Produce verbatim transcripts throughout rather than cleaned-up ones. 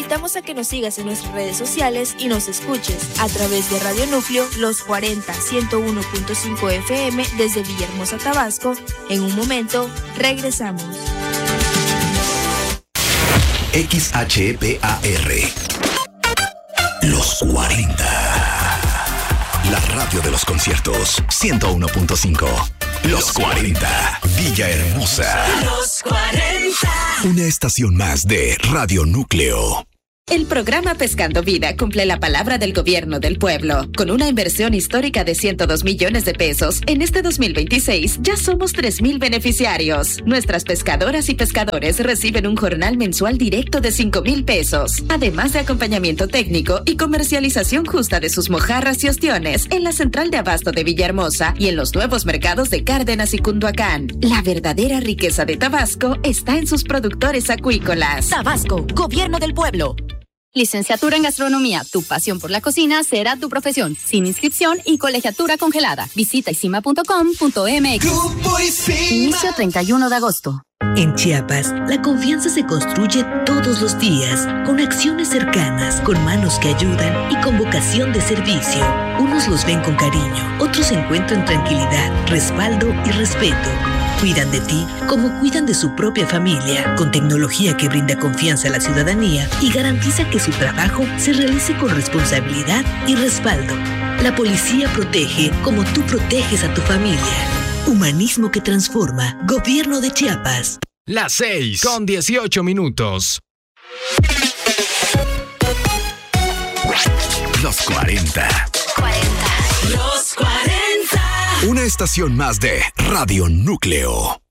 invitamos a que nos sigas en nuestras redes sociales y nos escuches a través de Radio Núcleo Los cuarenta, ciento uno punto cinco F M desde Villahermosa, Tabasco. En un momento, regresamos. X H P A R Los cuarenta. La radio de los conciertos. ciento uno punto cinco. Los cuarenta. Villahermosa. Los cuarenta. Una estación más de Radio Núcleo. El programa Pescando Vida cumple la palabra del gobierno del pueblo. Con una inversión histórica de ciento dos millones de pesos, en este dos mil veintiséis ya somos tres mil beneficiarios. Nuestras pescadoras y pescadores reciben un jornal mensual directo de cinco mil pesos, además de acompañamiento técnico y comercialización justa de sus mojarras y ostiones en la central de abasto de Villahermosa y en los nuevos mercados de Cárdenas y Cunduacán. La verdadera riqueza de Tabasco está en sus productores acuícolas. Tabasco, gobierno del pueblo. Licenciatura en Gastronomía, tu pasión por la cocina será tu profesión, sin inscripción y colegiatura congelada. Visita isima punto com punto m x. Inicio treinta y uno de agosto. En Chiapas, la confianza se construye todos los días, con acciones cercanas, con manos que ayudan y con vocación de servicio. Unos los ven con cariño, otros encuentran tranquilidad, respaldo y respeto. Cuidan de ti como cuidan de su propia familia, con tecnología que brinda confianza a la ciudadanía y garantiza que su trabajo se realice con responsabilidad y respaldo. La policía protege como tú proteges a tu familia. Humanismo que transforma. Gobierno de Chiapas. Las seis con dieciocho minutos. Los cuarenta. Los cuarenta. Una estación más de Radio Núcleo.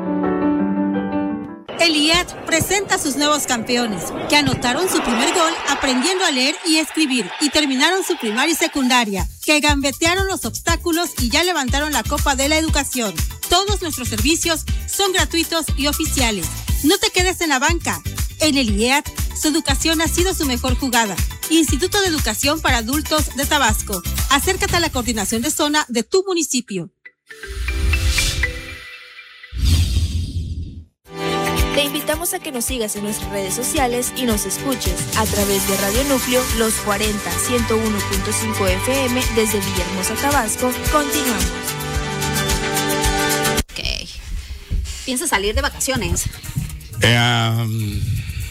El I A T presenta a sus nuevos campeones, que anotaron su primer gol aprendiendo a leer y escribir y terminaron su primaria y secundaria, que gambetearon los obstáculos y ya levantaron la copa de la educación. Todos nuestros servicios son gratuitos y oficiales. No te quedes en la banca. En el I A T, su educación ha sido su mejor jugada. Instituto de Educación para Adultos de Tabasco. Acércate a la coordinación de zona de tu municipio. Te invitamos a que nos sigas en nuestras redes sociales y nos escuches a través de Radio Núcleo Los cuarenta, ciento uno punto cinco F M desde Villahermosa, Tabasco. Continuamos. Ok. ¿Piensas salir de vacaciones? Eh, um,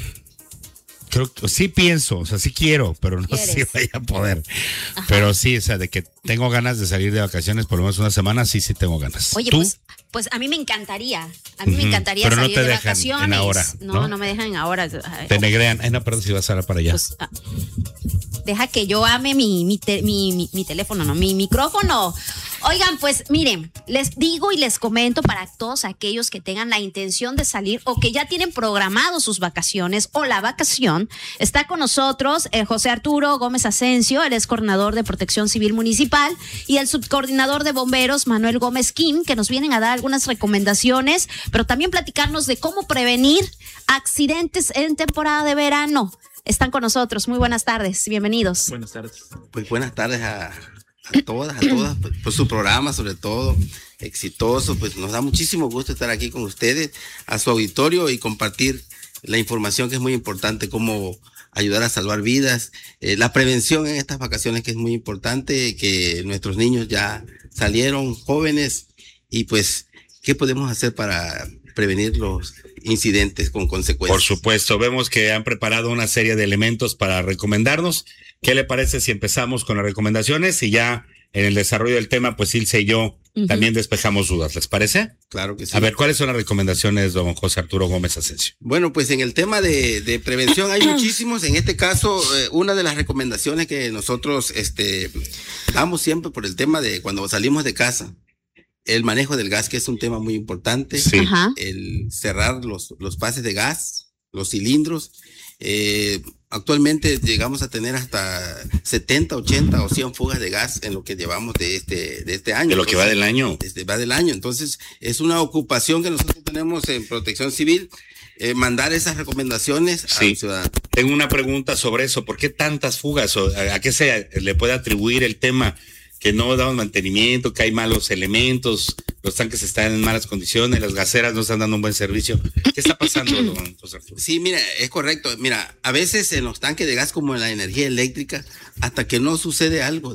creo que sí pienso, o sea, sí quiero, pero no sé si vaya a poder. Ajá. Pero sí, o sea, de que tengo ganas de salir de vacaciones por lo menos una semana, sí, sí tengo ganas. Oye, ¿tú? pues, pues a mí me encantaría. A mí uh-huh. me encantaría pero salir no te de dejan vacaciones. En ahora, ¿no? no, no me dejan ahora. Ay, te negrean. Ay, no, perdón, si vas a ir para allá. Pues, ah, deja que yo ame mi, mi, te, mi, mi, mi teléfono, no, mi micrófono. Oigan, pues miren, les digo y les comento para todos aquellos que tengan la intención de salir o que ya tienen programado sus vacaciones o la vacación. Está con nosotros eh, José Arturo Gómez Asensio, él es coordinador de Protección Civil Municipal, y el subcoordinador de bomberos Manuel Gómez Kim, que nos vienen a dar algunas recomendaciones, pero también platicarnos de cómo prevenir accidentes en temporada de verano. Están con nosotros. Muy buenas tardes, bienvenidos. Buenas tardes. Pues buenas tardes a a todas, a todas, por, por su programa, sobre todo, exitoso. Pues nos da muchísimo gusto estar aquí con ustedes, a su auditorio, y compartir la información que es muy importante, cómo ayudar a salvar vidas, eh, la prevención en estas vacaciones, que es muy importante, que nuestros niños ya salieron jóvenes, y pues, ¿qué podemos hacer para prevenir los incidentes con consecuencias? Por supuesto, vemos que han preparado una serie de elementos para recomendarnos. ¿Qué le parece si empezamos con las recomendaciones y ya en el desarrollo del tema, pues Ilse y yo uh-huh. también despejamos dudas? ¿Les parece? Claro que sí. A ver, ¿cuáles son las recomendaciones, don José Arturo Gómez Asensio? Bueno, pues en el tema de, de prevención hay muchísimos. En este caso, eh, una de las recomendaciones que nosotros este, damos siempre por el tema de cuando salimos de casa, el manejo del gas, que es un tema muy importante. Sí. El cerrar los, los pases de gas, los cilindros. Eh, actualmente llegamos a tener hasta setenta, ochenta o cien fugas de gas en lo que llevamos de este, de este año. De lo Entonces, que va del año. Desde va del año. Entonces, es una ocupación que nosotros tenemos en Protección Civil, eh, mandar esas recomendaciones sí. al ciudadano. Tengo una pregunta sobre eso. ¿Por qué tantas fugas? ¿A qué se le puede atribuir el tema que no damos mantenimiento, que hay malos elementos, los tanques están en malas condiciones, las gaseras no están dando un buen servicio. ¿Qué está pasando, don José Arturo? Sí, mira, es correcto. Mira, a veces en los tanques de gas, como en la energía eléctrica, hasta que no sucede algo,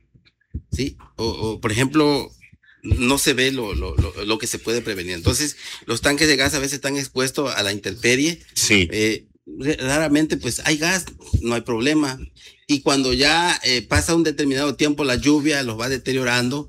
¿sí? O, o por ejemplo, no se ve lo, lo, lo, lo que se puede prevenir. Entonces, los tanques de gas a veces están expuestos a la intemperie. Sí. Eh, raramente, pues, hay gas, no hay problema. Y cuando ya eh, pasa un determinado tiempo, la lluvia los va deteriorando,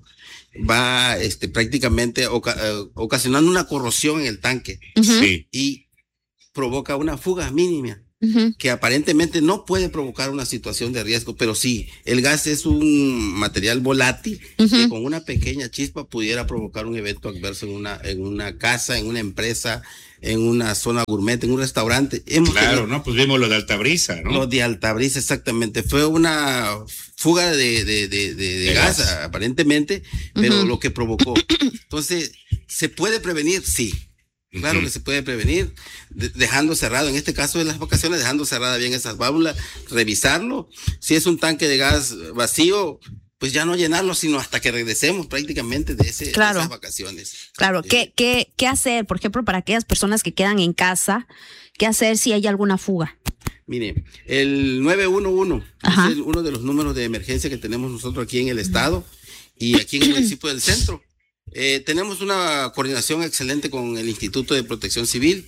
va este, prácticamente oca eh, ocasionando una corrosión en el tanque. Uh-huh. Sí. Y provoca una fuga mínima, uh-huh, que aparentemente no puede provocar una situación de riesgo, pero sí, el gas es un material volátil, uh-huh, que con una pequeña chispa pudiera provocar un evento adverso en una, en una casa, en una empresa, en una zona gourmet, en un restaurante. Hemos claro, tenido, ¿no? Pues vimos lo de Altabrisa, ¿no? Lo de Altabrisa, exactamente. Fue una fuga de, de, de, de, de, de gas, gas, aparentemente, pero uh-huh, lo que provocó. Entonces, ¿se puede prevenir? Sí. Claro, uh-huh, que se puede prevenir, de, dejando cerrado, en este caso de las vacaciones, dejando cerrada bien esas válvulas, revisarlo. Si es un tanque de gas vacío, pues ya no llenarlo, sino hasta que regresemos prácticamente de, ese, claro, de esas vacaciones. Claro, eh, ¿qué, qué, ¿qué hacer, por ejemplo, para aquellas personas que quedan en casa? ¿Qué hacer si hay alguna fuga? Mire, el nueve uno uno es el, uno de los números de emergencia que tenemos nosotros aquí en el estado y aquí en el municipio del centro. Eh, tenemos una coordinación excelente con el Instituto de Protección Civil,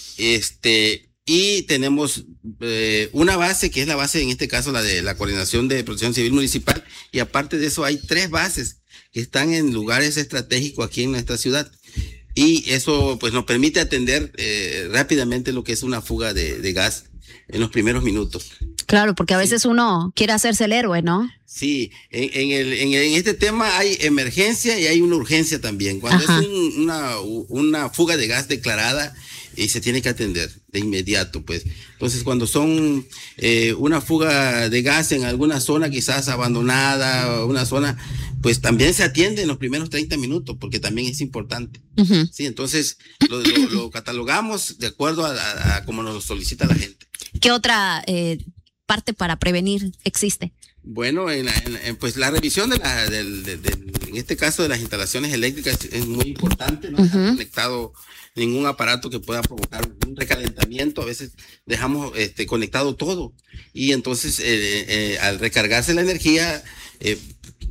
este, y tenemos eh, una base que es la base, en este caso la de la Coordinación de Protección Civil Municipal, y aparte de eso hay tres bases que están en lugares estratégicos aquí en nuestra ciudad, y eso pues nos permite atender eh, rápidamente lo que es una fuga de, de gas en los primeros minutos. Claro, porque a veces sí, uno quiere hacerse el héroe, ¿no? Sí, en, en, el, en, en este tema hay emergencia y hay una urgencia también. Cuando Ajá. es un, una, una fuga de gas declarada, y se tiene que atender de inmediato, pues. Entonces, cuando son eh, una fuga de gas en alguna zona quizás abandonada, una zona, pues también se atiende en los primeros treinta minutos, porque también es importante. Uh-huh. Sí, entonces lo, lo, lo catalogamos de acuerdo a, a, a como nos lo solicita la gente. ¿Qué otra eh, parte para prevenir existe? Bueno, en la, en, en, pues la revisión de la, del, del, del, en este caso de las instalaciones eléctricas es muy importante, no uh-huh. está conectado ningún aparato que pueda provocar un recalentamiento. A veces dejamos este, conectado todo y entonces eh, eh, al recargarse la energía eh,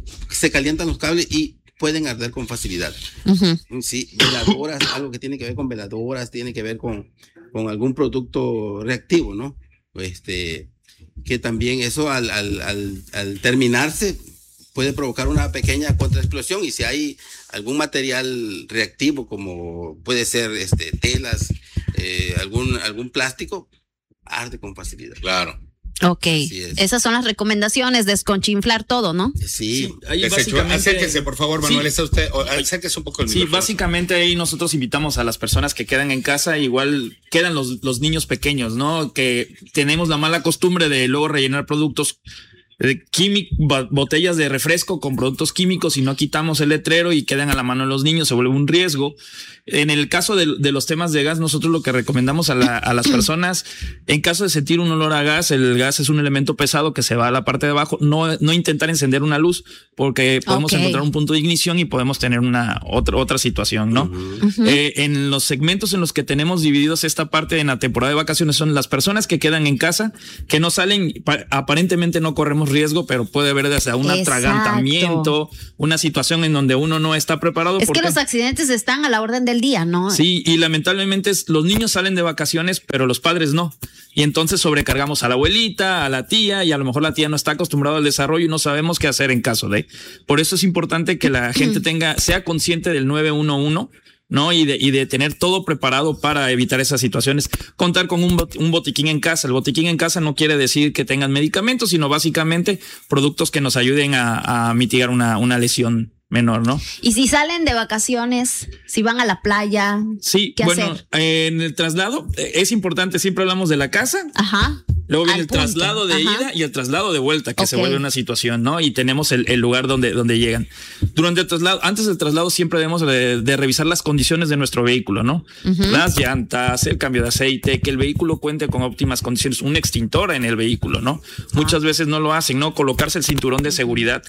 se calientan los cables y pueden arder con facilidad. Uh-huh. Sí, veladoras, algo que tiene que ver con veladoras, tiene que ver con, con algún producto reactivo, ¿no? Este, que también eso al, al, al, al terminarse puede provocar una pequeña contraexplosión, y si hay algún material reactivo como puede ser este, telas, eh, algún, algún plástico, arde con facilidad. Claro. Ok, esas son las recomendaciones, desconchinflar todo, ¿no? Sí, sí ahí básicamente, acérquese por favor, Manuel, sí, está usted, o, acérquese un poco el Sí, micrófono. Básicamente ahí nosotros invitamos a las personas que quedan en casa, igual quedan los, los niños pequeños, ¿no? Que tenemos la mala costumbre de luego rellenar productos de químico, botellas de refresco con productos químicos y no quitamos el letrero y quedan a la mano de los niños, se vuelve un riesgo. En el caso de, de los temas de gas, nosotros lo que recomendamos a, la, a las personas, en caso de sentir un olor a gas, el gas es un elemento pesado que se va a la parte de abajo, no, no intentar encender una luz porque podemos okay. encontrar un punto de ignición y podemos tener una otra, otra situación, ¿no? Uh-huh. Eh, en los segmentos en los que tenemos divididos esta parte en la temporada de vacaciones son las personas que quedan en casa, que no salen, aparentemente no corremos riesgo, pero puede haber desde un Exacto. atragantamiento, una situación en donde uno no está preparado. Es que los accidentes están a la orden del día, ¿no? Sí, y lamentablemente los niños salen de vacaciones, pero los padres no. Y entonces sobrecargamos a la abuelita, a la tía, y a lo mejor la tía no está acostumbrada al desarrollo y no sabemos qué hacer en caso de. Por eso es importante que la gente tenga, sea consciente del nueve uno uno, ¿no? Y de, y de tener todo preparado para evitar esas situaciones. Contar con un, bot, un botiquín en casa. El botiquín en casa no quiere decir que tengan medicamentos, sino básicamente productos que nos ayuden a, a mitigar una, una lesión menor, ¿no? Y si salen de vacaciones, si van a la playa, sí, ¿qué bueno, hacer? Eh, en el traslado es importante, siempre hablamos de la casa. Ajá. Luego viene Al el punto. traslado de Ajá. ida y el traslado de vuelta, que okay. se vuelve una situación, ¿no? Y tenemos el, el lugar donde, donde llegan. Durante el traslado, antes del traslado siempre debemos de, de revisar las condiciones de nuestro vehículo, ¿no? Uh-huh. Las llantas, el cambio de aceite, que el vehículo cuente con óptimas condiciones, un extintor en el vehículo, ¿no? Ah. Muchas veces no lo hacen, ¿no? Colocarse el cinturón de seguridad.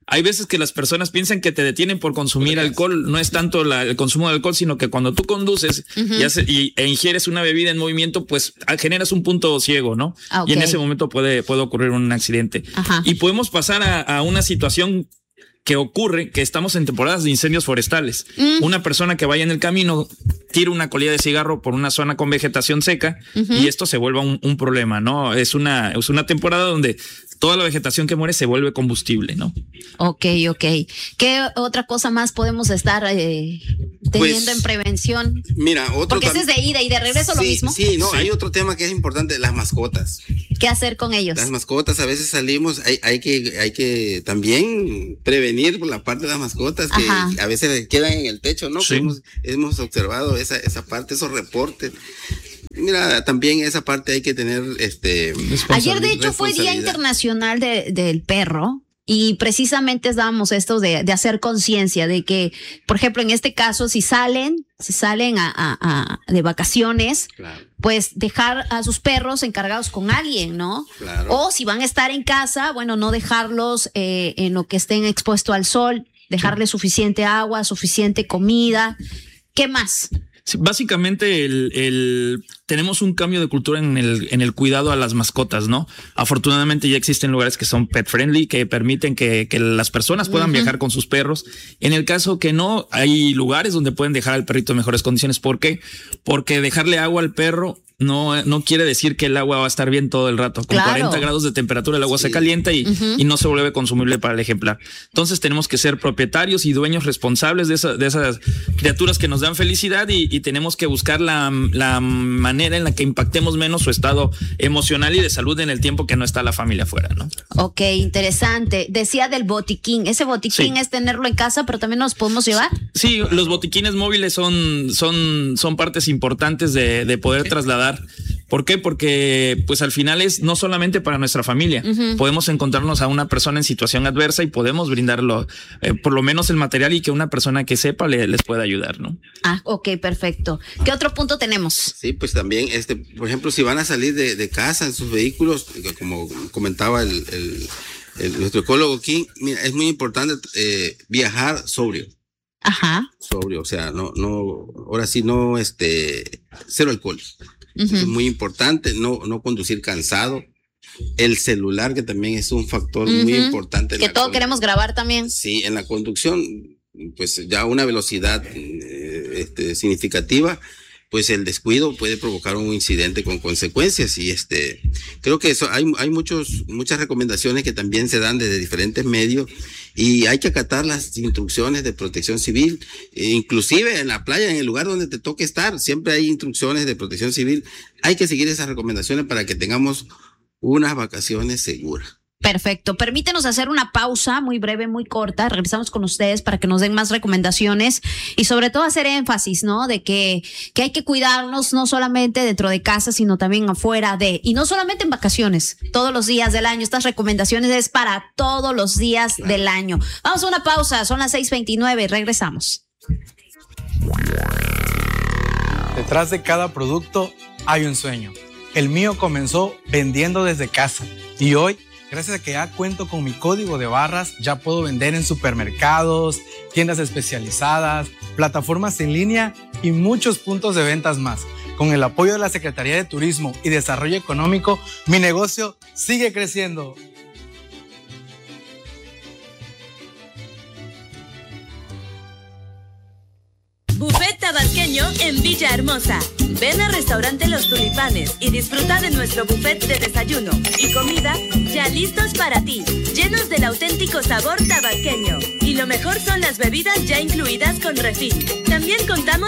Hay veces que las personas piensan que te detienen por consumir alcohol. No es tanto la, el consumo de alcohol, sino que cuando tú conduces uh-huh. y, hace, y e ingieres una bebida en movimiento, pues generas un punto ciego, ¿no? Ah, okay. Y en ese momento puede, puede ocurrir un accidente. Ajá. Y podemos pasar a, a una situación que ocurre, que estamos en temporadas de incendios forestales. Mm. Una persona que vaya en el camino tira una colilla de cigarro por una zona con vegetación seca uh-huh. y esto se vuelve un, un problema, ¿no? Es una, es una temporada donde toda la vegetación que muere se vuelve combustible, ¿no? Ok, ok. ¿Qué otra cosa más podemos estar eh, teniendo pues, en prevención? Mira, otro Porque ese es de ida y de regreso sí, lo mismo. Sí, no, sí. Hay otro tema que es importante, las mascotas. ¿Qué hacer con ellos? Las mascotas, a veces salimos, hay, hay que, hay que también prevenir por la parte de las mascotas que Ajá. a veces quedan en el techo, ¿no? Sí. Hemos, hemos observado esa, esa parte, esos reportes. Mira, también esa parte hay que tener este. Ayer, de hecho, fue Día Internacional de, del Perro. Y precisamente dábamos esto de, de hacer conciencia de que, por ejemplo, en este caso, si salen, si salen a, a, a de vacaciones, claro. pues dejar a sus perros encargados con alguien, ¿no? Claro. O si van a estar en casa, bueno, no dejarlos eh, en lo que estén expuestos al sol, dejarles sí. suficiente agua, suficiente comida. ¿Qué más? Sí, básicamente el, el, tenemos un cambio de cultura en el, en el cuidado a las mascotas, ¿no? Afortunadamente ya existen lugares que son pet friendly, que permiten que, que las personas puedan uh-huh. viajar con sus perros. En el caso que no, hay lugares donde pueden dejar al perrito en mejores condiciones. ¿Por qué? Porque dejarle agua al perro no, no quiere decir que el agua va a estar bien todo el rato. Con claro. cuarenta grados de temperatura el agua sí. se calienta y, uh-huh. y no se vuelve consumible para el ejemplar. Entonces tenemos que ser propietarios y dueños responsables de, esa, de esas criaturas que nos dan felicidad y, y tenemos que buscar la, la manera en la que impactemos menos su estado emocional y de salud en el tiempo que no está la familia afuera, ¿no? Ok, interesante. Decía del botiquín. Ese botiquín sí. es tenerlo en casa, pero también nos podemos llevar. Sí, los botiquines móviles son, son, son partes importantes de, de poder sí. trasladar. ¿Por qué? Porque pues al final es no solamente para nuestra familia. Uh-huh. Podemos encontrarnos a una persona en situación adversa y podemos brindarlo eh, por lo menos el material y que una persona que sepa le, les pueda ayudar, ¿no? Ah, ok, perfecto. ¿Qué otro punto tenemos? Sí, pues también, este, por ejemplo, si van a salir de, de casa en sus vehículos, como comentaba el, el, el nuestro ecólogo aquí, mira, es muy importante eh, viajar sobrio. Ajá. Sobrio, o sea, no, no, ahora sí no, este, cero alcohol. Uh-huh. Es muy importante, no, no conducir cansado. El celular, que también es un factor uh-huh. muy importante. Que todo queremos grabar también. Sí, en la conducción, pues ya una velocidad eh, este, significativa, pues el descuido puede provocar un incidente con consecuencias. Y este, creo que eso hay, hay muchos, muchas recomendaciones que también se dan desde diferentes medios y hay que acatar las instrucciones de protección civil, e inclusive en la playa, en el lugar donde te toque estar, siempre hay instrucciones de protección civil. Hay que seguir esas recomendaciones para que tengamos unas vacaciones seguras. Perfecto. Permítenos hacer una pausa muy breve, muy corta. Regresamos con ustedes para que nos den más recomendaciones y sobre todo hacer énfasis, ¿no? De que, que hay que cuidarnos no solamente dentro de casa, sino también afuera de, y no solamente en vacaciones, todos los días del año. Estas recomendaciones es para todos los días claro. del año. Vamos a una pausa. Son las seis veintinueve. Regresamos. Detrás de cada producto hay un sueño. El mío comenzó vendiendo desde casa y hoy, gracias a que ya cuento con mi código de barras, ya puedo vender en supermercados, tiendas especializadas, plataformas en línea y muchos puntos de ventas más. Con el apoyo de la Secretaría de Turismo y Desarrollo Económico, mi negocio sigue creciendo. Buffet tabasqueño en Villahermosa. Ven al restaurante Los Tulipanes y disfruta de nuestro buffet de desayuno y comida ya listos para ti, llenos del auténtico sabor tabasqueño. Y lo mejor son las bebidas ya incluidas con refil. También contamos